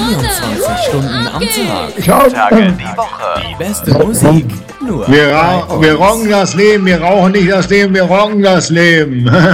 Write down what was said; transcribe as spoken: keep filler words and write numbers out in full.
vierundzwanzig Stunden am Tag. Ciao. Tage die Woche. Die beste Musik nur Wir, bei ra wir uns. rocken das Leben, wir rauchen nicht das Leben, wir rocken das Leben.